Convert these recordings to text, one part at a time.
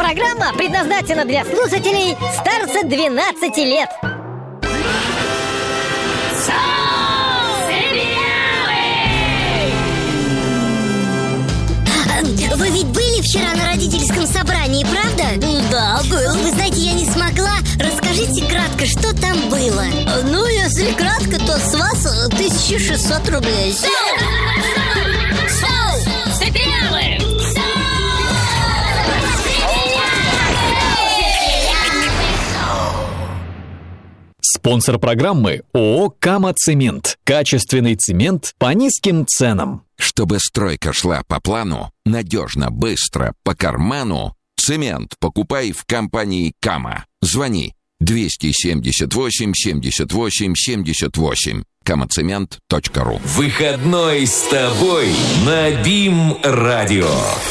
Программа предназначена для слушателей старше 12 лет. Вы ведь были вчера на родительском собрании, правда? Да, был. Вы знаете, я не смогла. Расскажите кратко, что там было? Ну, если кратко, то с вас 1600 рублей. Спонсор программы ООО «Кама-Цемент». Качественный цемент по низким ценам. Чтобы стройка шла по плану, надежно, быстро, по карману, цемент покупай в компании «Кама». Звони 278 78 78. kamacement.ru. Выходной с тобой на БИМ-радио.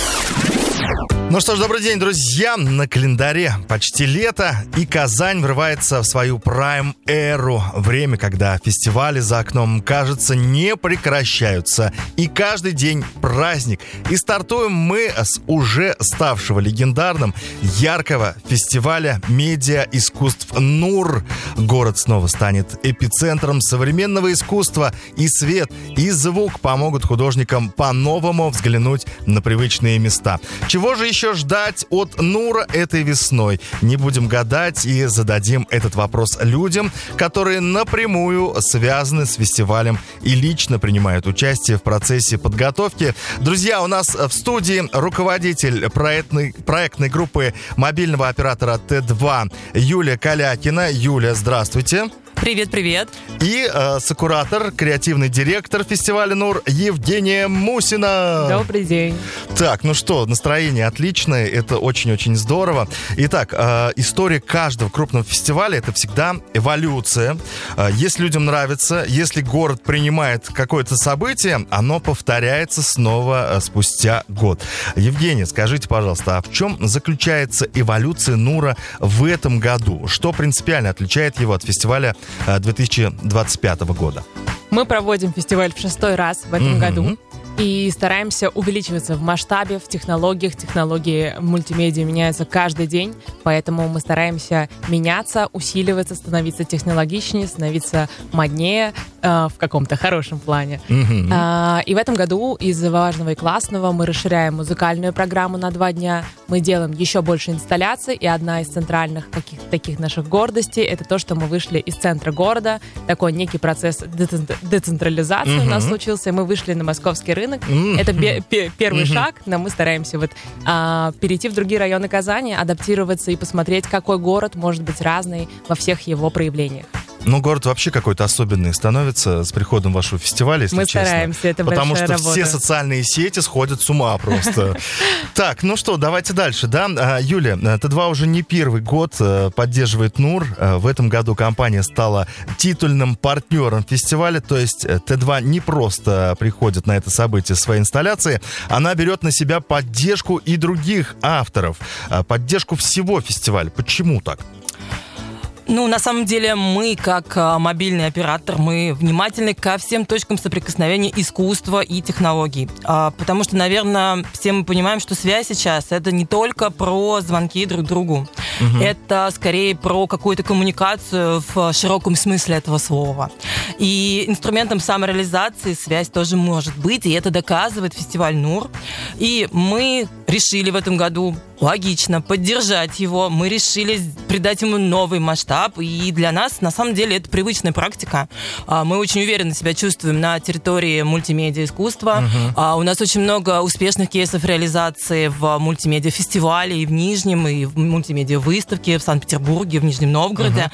Ну что ж, добрый день, друзья. На календаре почти лето, и Казань врывается в свою прайм-эру. Время, когда фестивали за окном, кажется, не прекращаются. И каждый день праздник. И стартуем мы с уже ставшего легендарным яркого фестиваля медиа-искусств «Нур». Город снова станет эпицентром современного искусства. И свет, и звук помогут художникам по-новому взглянуть на привычные места. Чего же еще ждать от Нура этой весной? Не будем гадать и зададим этот вопрос людям, которые напрямую связаны с фестивалем и лично принимают участие в процессе подготовки. Друзья, у нас в студии руководитель проектной группы мобильного оператора Т2 Юлия Калякина. Юля, здравствуйте. Привет. И сокуратор, креативный директор фестиваля «Нур» Евгения Мусина. Добрый день. Так, ну что, настроение отличное, это очень-очень здорово. Итак, история каждого крупного фестиваля — это всегда эволюция. Если людям нравится, если город принимает какое-то событие, оно повторяется снова спустя год. Евгений, скажите, пожалуйста, а в чем заключается эволюция «Нура» в этом году? Что принципиально отличает его от фестиваля 2025 года? Мы проводим фестиваль в 6-й раз в этом году. И стараемся увеличиваться в масштабе, в технологиях. Технологии мультимедиа меняются каждый день, поэтому мы стараемся меняться, усиливаться, становиться технологичнее, становиться моднее в каком-то хорошем плане. И в этом году из важного и классного мы расширяем музыкальную программу на 2 дня. Мы делаем еще больше инсталляций, и одна из центральных каких-то таких наших гордостей — это то, что мы вышли из центра города. Такой некий процесс децентрализации у нас случился, и мы вышли на московский рынок. Это первый шаг, но мы стараемся перейти в другие районы Казани, адаптироваться и посмотреть, какой город может быть разный во всех его проявлениях. Ну, город вообще какой-то особенный становится с приходом вашего фестиваля, если честно. Мы стараемся, это большая работа. Потому что все социальные сети сходят с ума просто. Так, ну что, давайте дальше, да? Юля, Т2 уже не первый год поддерживает НУР. В этом году компания стала титульным партнером фестиваля, то есть Т2 не просто приходит на это событие своей инсталляции, она берет на себя поддержку и других авторов, поддержку всего фестиваля. Почему так? Ну, на самом деле, мы, как мобильный оператор, мы внимательны ко всем точкам соприкосновения искусства и технологий. Потому что, наверное, все мы понимаем, что связь сейчас — это не только про звонки друг другу. Это скорее про какую-то коммуникацию в широком смысле этого слова. И инструментом самореализации связь тоже может быть, и это доказывает фестиваль «Нур». И мы решили в этом году логично поддержать его. Мы решили придать ему новый масштаб, и для нас, на самом деле, это привычная практика. Мы очень уверенно себя чувствуем на территории мультимедиа искусства. У нас очень много успешных кейсов реализации в мультимедиа-фестивале и в Нижнем, и в мультимедиа-выставке в Санкт-Петербурге, в Нижнем Новгороде.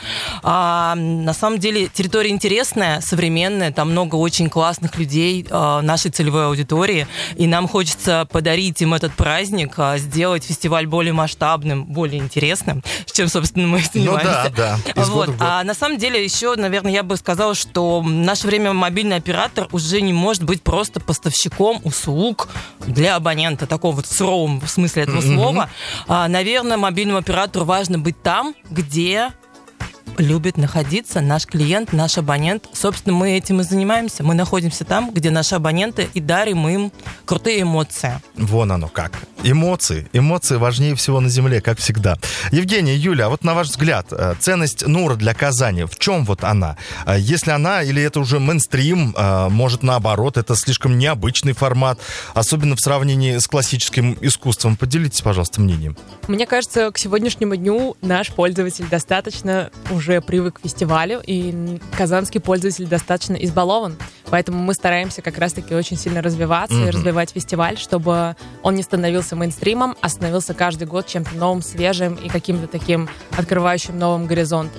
На самом деле, территория интересная, современная, там много очень классных людей нашей целевой аудитории, и нам хочется подарить им этот праздник, сделать фестиваль более масштабным, более интересным, чем, собственно, мы занимаемся. Ну да. Вот. А на самом деле еще, наверное, я бы сказала, что в наше время мобильный оператор уже не может быть просто поставщиком услуг для абонента, такого вот суровом в смысле этого слова. Наверное, мобильному оператору важно быть там, где любит находиться наш клиент, наш абонент. Собственно, мы этим и занимаемся. Мы находимся там, где наши абоненты, и дарим им крутые эмоции. Вон оно как. Эмоции важнее всего на земле, как всегда. Евгений, Юля, а вот на ваш взгляд, ценность Нура для Казани, в чем вот она? Если она, или это уже мейнстрим, может наоборот, это слишком необычный формат, особенно в сравнении с классическим искусством. Поделитесь, пожалуйста, мнением. Мне кажется, к сегодняшнему дню наш пользователь достаточно уже привык к фестивалю, и казанский пользователь достаточно избалован. Поэтому мы стараемся как раз-таки очень сильно развиваться и развивать фестиваль, чтобы он не становился мейнстримом, а становился каждый год чем-то новым, свежим и каким-то таким открывающим новым горизонты.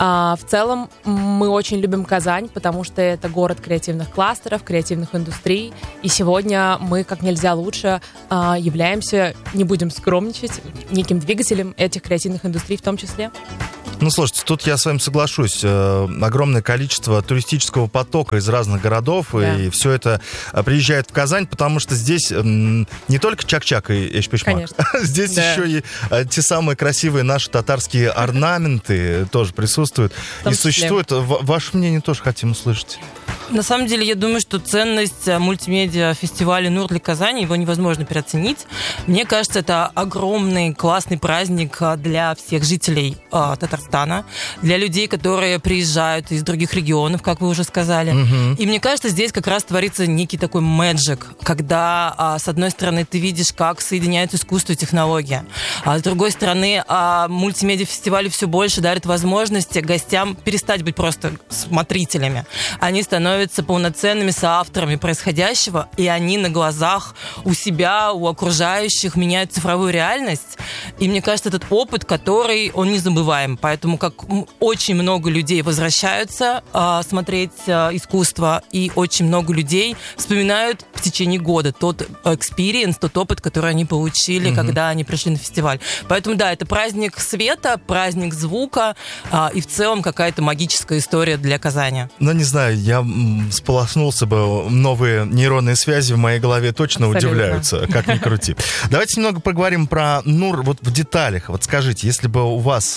В целом мы очень любим Казань, потому что это город креативных кластеров, креативных индустрий. И сегодня мы как нельзя лучше являемся, не будем скромничать, неким двигателем этих креативных индустрий в том числе. Ну, слушайте, тут я с вами соглашусь. Огромное количество туристического потока из разных городов, и все это приезжает в Казань, потому что здесь не только чак-чак и эш-пешмак, здесь еще и те самые красивые наши татарские орнаменты тоже присутствуют. И существует. Ваше мнение тоже хотим услышать. На самом деле, я думаю, что ценность мультимедиа-фестиваля «Нур» для Казани, его невозможно переоценить. Мне кажется, это огромный, классный праздник для всех жителей Татарстана, для людей, которые приезжают из других регионов, как вы уже сказали. И мне кажется, здесь как раз творится некий такой мэджик, когда, с одной стороны, ты видишь, как соединяются искусство и технология, а с другой стороны, мультимедиа-фестиваль все больше дарит возможности гостям перестать быть просто смотрителями. Они становятся полноценными соавторами происходящего, и они на глазах у себя, у окружающих меняют цифровую реальность. И мне кажется, этот опыт, который, он незабываем. Поэтому как очень много людей возвращаются смотреть искусство, и очень много людей вспоминают в течение года тот экспириенс, тот опыт, который они получили, когда они пришли на фестиваль. Поэтому да, это праздник света, праздник звука, и в целом какая-то магическая история для Казани. Ну, не знаю, я сполоснулся бы, новые нейронные связи в моей голове точно удивляются, как ни крути. Давайте немного поговорим про Нур вот в деталях. Вот скажите, если бы у вас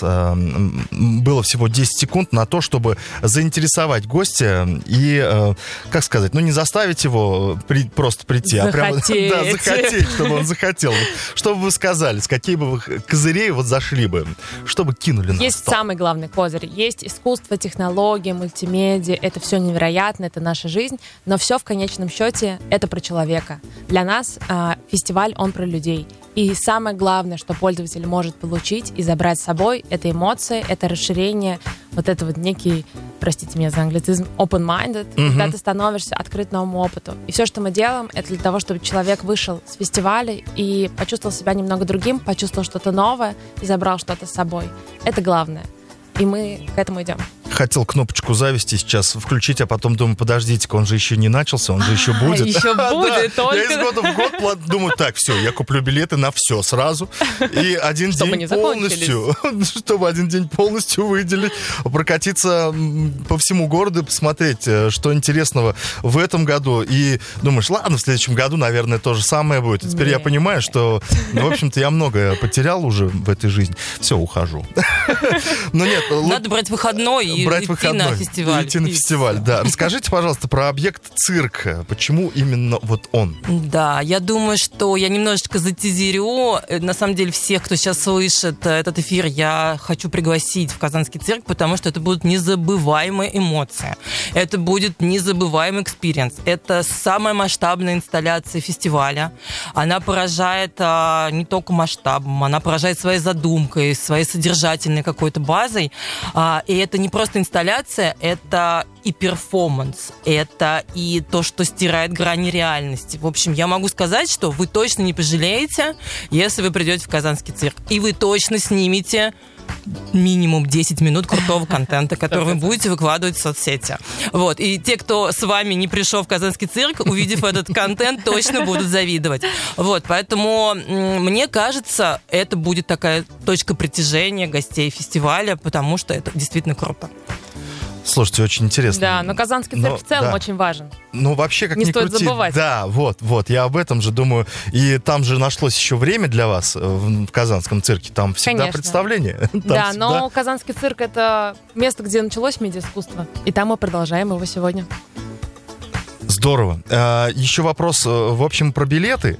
было всего 10 секунд на то, чтобы заинтересовать гостя и, как сказать, ну не заставить его просто прийти, а прямо захотеть, чтобы он захотел. Что бы вы сказали, с какие бы вы козырей вот зашли бы, что бы кинули на стол? Есть самый главный козырь. Есть искусство, технологии, мультимедиа. Это все невероятно, это наша жизнь, но все в конечном счете это про человека. Для нас фестиваль, он про людей. И самое главное, что пользователь может получить и забрать с собой, это эмоции, это расширение, вот это вот некий, простите меня за англицизм, open-minded, когда ты становишься открыт новому опыту. И все, что мы делаем, это для того, чтобы человек вышел с фестиваля и почувствовал себя немного другим, почувствовал что-то новое и забрал что-то с собой. Это главное. И мы к этому идем. Хотел кнопочку зависти сейчас включить, а потом думаю, подождите-ка, он же еще не начался, он же еще будет. Еще будет, только. Я из года в год думаю, так, все, я куплю билеты на все сразу. И один день полностью, чтобы один день полностью выделить, прокатиться по всему городу, посмотреть, что интересного в этом году. И думаешь, ладно, в следующем году, наверное, то же самое будет. И теперь я понимаю, что, в общем-то, я многое потерял уже в этой жизни. Все, ухожу. Но нет. Надо брать выходной и идти на фестиваль. Идти на фестиваль, да. Расскажите, пожалуйста, про объект цирк. Почему именно вот он? Да, я думаю, что я немножечко затизерю. На самом деле, всех, кто сейчас слышит этот эфир, я хочу пригласить в Казанский цирк, потому что это будут незабываемые эмоции. Это будет незабываемый экспириенс. Это самая масштабная инсталляция фестиваля. Она поражает не только масштабом, она поражает своей задумкой, своей содержательной какой-то базой. И это не просто инсталляция, это и перформанс, это и то, что стирает грани реальности. В общем, я могу сказать, что вы точно не пожалеете, если вы придете в Казанский цирк. И вы точно снимете минимум 10 минут крутого контента, который вы будете выкладывать в соцсети. Вот. И те, кто с вами не пришел в Казанский цирк, увидев этот контент, точно будут завидовать. Вот. Поэтому, мне кажется, это будет такая точка притяжения гостей фестиваля, потому что это действительно круто. Слушайте, очень интересно. Да, но Казанский цирк в целом очень важен. Ну, вообще, как ни стоит крути. Забывать. Да, вот, я об этом же думаю. И там же нашлось еще время для вас в Казанском цирке. Там всегда представление. Да, но Казанский цирк — это место, где началось медиаискусство. И там мы продолжаем его сегодня. Здорово. Еще вопрос, в общем, про билеты.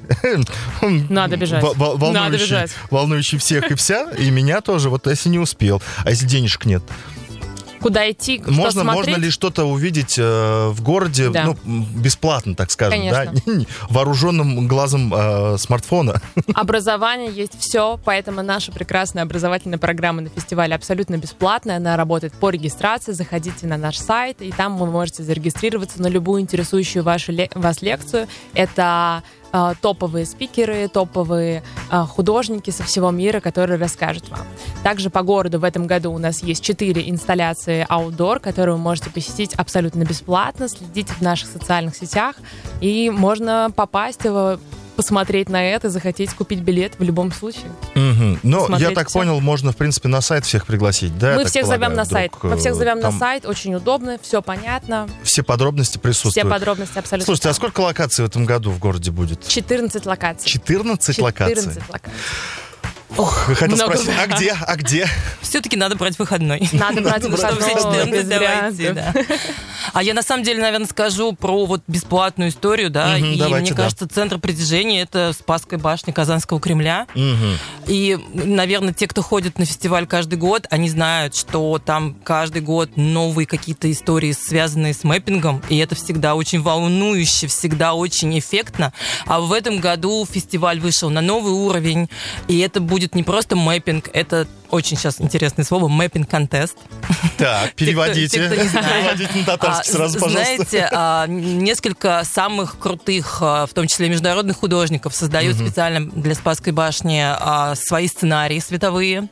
Надо бежать. Надо бежать. Волнующий всех и вся, и меня тоже. Вот если не успел, а если денежек нет? Куда идти, что смотреть? Можно ли что-то увидеть в городе, Да. бесплатно, так скажем, Конечно. да? Вооруженным глазом смартфона? Образование есть все, поэтому наша прекрасная образовательная программа на фестивале абсолютно бесплатная. Она работает по регистрации. Заходите на наш сайт, и там вы можете зарегистрироваться на любую интересующую вас лекцию. Это топовые спикеры, топовые художники со всего мира, которые расскажут вам. Также по городу в этом году у нас есть 4 инсталляции outdoor, которые вы можете посетить абсолютно бесплатно. Следите в наших социальных сетях, и можно попасть, посмотреть на это, захотеть купить билет в любом случае. Угу. Но Смотреть я так всё. понял, можно, в принципе, на сайт всех пригласить, да? Мы всех зовем на сайт. Мы всех зовем на сайт, очень удобно, все понятно. Все подробности присутствуют. Все подробности абсолютно. Слушайте, а сколько локаций в этом году в городе будет? 14 локаций. 14 локаций? 14 локаций. Хотел много. спросить, а где? Все-таки надо брать выходной. Надо брать Чтобы все выходной, 14 без давайте, вариантов. да. А я на самом деле, наверное, скажу про вот бесплатную историю, да, Мгм, и давайте, мне да. кажется, центр притяжения — это Спасская башня Казанского Кремля. И, наверное, те, кто ходит на фестиваль каждый год, они знают, что там каждый год новые какие-то истории, связанные с мэппингом, и это всегда очень волнующе, всегда очень эффектно. А в этом году фестиваль вышел на новый уровень, и это будет не просто мэппинг, это очень сейчас интересное слово, мэппинг-контест. Так, переводите. Те, кто не знает. Переводите на татарский сразу, пожалуйста. Знаете, несколько самых крутых, в том числе международных художников, создают специально для Спасской башни свои сценарии световые.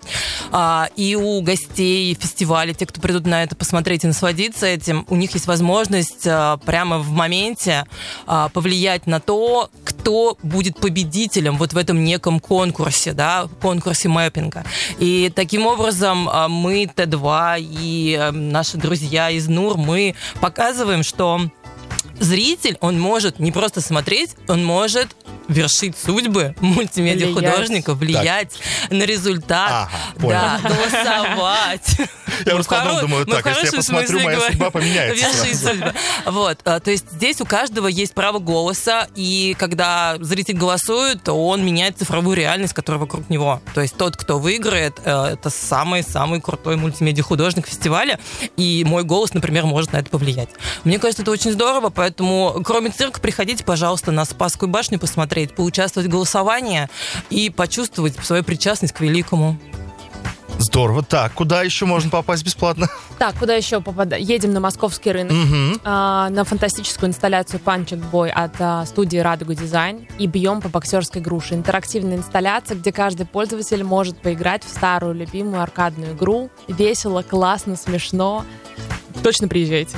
И у гостей фестиваля, те, кто придут на это посмотреть и насладиться этим, у них есть возможность прямо в моменте повлиять на то, кто будет победителем вот в этом неком конкурсе, да, конкурсе мэппинга. И таким образом мы, Т2 и наши друзья из НУР, мы показываем, что зритель, он может не просто смотреть, он может вершить судьбы мультимедиа-художников, влиять на результат, Ага, да, голосовать. Я просто потом думаю, Мы в так, если я хорошем посмотрю, смысле моя говорим, судьба поменяется вершить сразу. судьбы. Вот, то есть здесь у каждого есть право голоса, и когда зритель голосует, то он меняет цифровую реальность, которая вокруг него. То есть тот, кто выиграет, это самый-самый крутой мультимедиа-художник фестиваля, и мой голос, например, может на это повлиять. Мне кажется, это очень здорово, поэтому кроме цирка приходите, пожалуйста, на Спасскую башню посмотреть, поучаствовать в голосовании и почувствовать свою причастность к великому. Здорово. Так, куда еще можно попасть бесплатно? Так, куда еще попадаем? Едем на московский рынок, на фантастическую инсталляцию «Панчик Бой» от студии «Радуга Дизайн» и бьем по боксерской груше. Интерактивная инсталляция, где каждый пользователь может поиграть в старую любимую аркадную игру. Весело, классно, смешно. Точно приезжайте.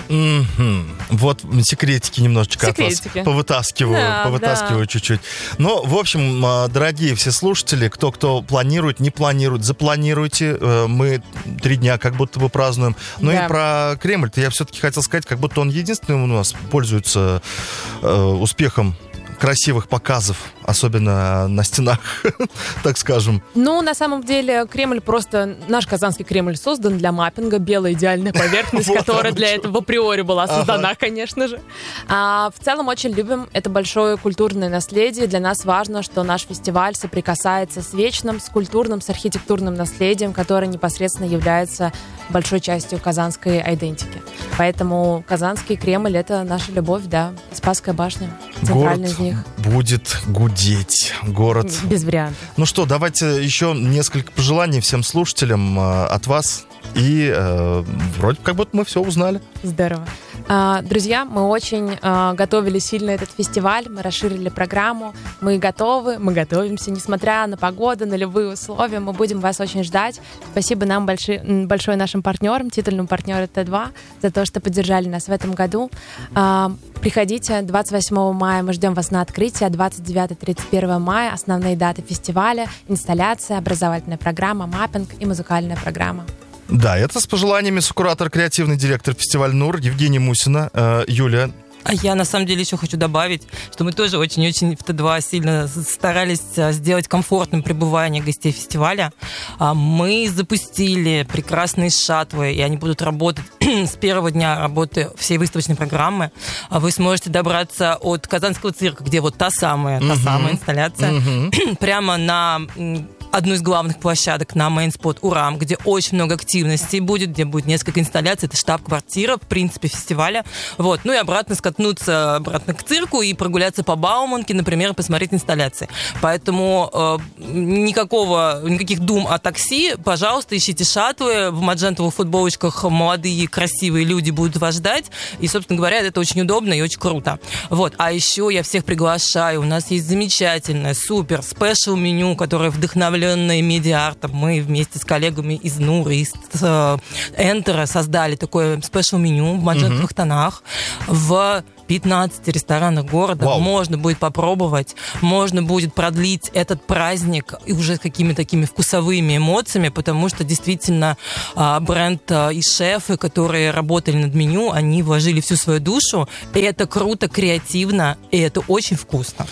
Вот секретики немножечко от вас повытаскиваю чуть-чуть. Ну, в общем, дорогие все слушатели, кто планирует, не планирует, запланируйте. Мы 3 дня как будто бы празднуем. Ну Да. и про Кремль-то я все-таки хотел сказать, как будто он единственный у нас пользуется успехом красивых показов, особенно на стенах, так скажем. Ну, на самом деле, Кремль просто... Наш Казанский Кремль создан для маппинга. Белая идеальная поверхность, Вот которая оно для что. этого априори была создана, конечно же. В целом, очень любим. Это большое культурное наследие. Для нас важно, что наш фестиваль соприкасается с вечным, с культурным, с архитектурным наследием, которое непосредственно является большой частью казанской идентики. Поэтому Казанский Кремль — это наша любовь, да. Спасская башня. Центральная из них. Будет гудеть. Город. Без вариантов. Ну что, давайте еще несколько пожеланий всем слушателям от вас. И вроде как будто мы все узнали. Здорово. Друзья, мы очень готовили сильно этот фестиваль, мы расширили программу, мы готовы, мы готовимся, несмотря на погоду, на любые условия, мы будем вас очень ждать. Спасибо нам большое нашим партнерам, титульному партнеру Т2, за то, что поддержали нас в этом году. Приходите, 28 мая мы ждем вас на открытие, 29-31 мая основные даты фестиваля, инсталляция, образовательная программа, маппинг и музыкальная программа. Да, это с пожеланиями сокуратор, креативный директор фестиваля НУР Евгения Мусина. Юля, А я на самом деле еще хочу добавить, что мы тоже очень-очень в Т2 сильно старались сделать комфортным пребывание гостей фестиваля. Мы запустили прекрасные шаттлы, и они будут работать с первого дня работы всей выставочной программы. Вы сможете добраться от Казанского цирка, где вот та самая инсталляция, прямо на одну из главных площадок, на мейн-спот Урам, где очень много активностей будет, где будет несколько инсталляций. Это штаб-квартира, в принципе, фестиваля. Вот. Ну и обратно скатнуться обратно к цирку и прогуляться по Бауманке, например, посмотреть инсталляции. Поэтому никаких дум о такси. Пожалуйста, ищите шаттлы. В маджентовых футболочках молодые, красивые люди будут вас ждать. И, собственно говоря, это очень удобно и очень круто. Вот. А еще я всех приглашаю. У нас есть замечательное, супер, спешл меню, которое вдохновляет медиа-артом. Мы вместе с коллегами из Нуры, из Энтера создали такое спешл-меню в маджентовых тонах. В 15 ресторанах города. Вау. Можно будет попробовать, можно будет продлить этот праздник и уже с какими-то такими вкусовыми эмоциями, потому что действительно бренд и шефы, которые работали над меню, они вложили всю свою душу, и это круто, креативно, и это очень вкусно.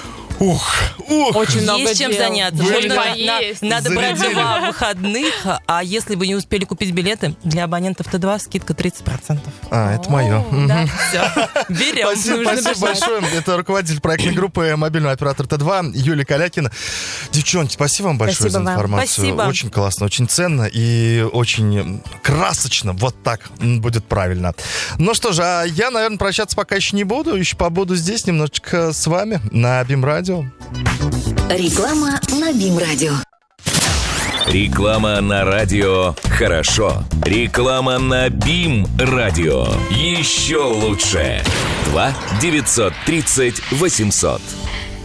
Очень много есть чем заняться. Надо брать 2 выходных, а если вы не успели купить билеты, для абонентов Т2 скидка 30%. Это мое. Да, все. Берем. Спасибо большое. Это руководитель проектной группы «Мобильный оператор Т2» Юлия Калякина. Девчонки, спасибо вам большое за информацию. Спасибо. Очень классно, очень ценно и очень красочно. Вот так будет правильно. Ну что же, а я, наверное, прощаться пока еще не буду. Еще побуду здесь немножечко с вами на BIM Radio. Реклама на BIM Radio. Реклама на радио хорошо. Реклама на BIM Radio еще лучше. 2 930 800.